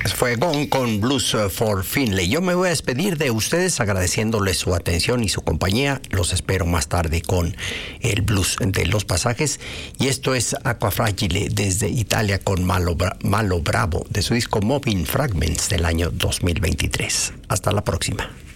Fue Gong con Blues for Finley. Yo me voy a despedir de ustedes agradeciéndoles su atención y su compañía. Los espero más tarde con el blues de los pasajes. Y esto es Acqua Fragile desde Italia con Malo Bravo de su disco Moving Fragments del año 2023. Hasta la próxima.